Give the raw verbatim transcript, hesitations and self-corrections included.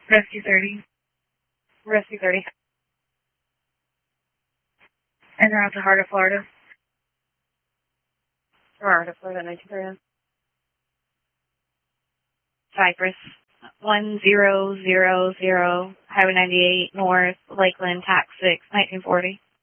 Rescue thirty. Rescue thirty. And they're out to heart of Florida. Heart of Florida, nineteen thirty. Cypress. One zero zero zero, Highway ninety-eight North, Lakeland, Tax six, nineteen forty.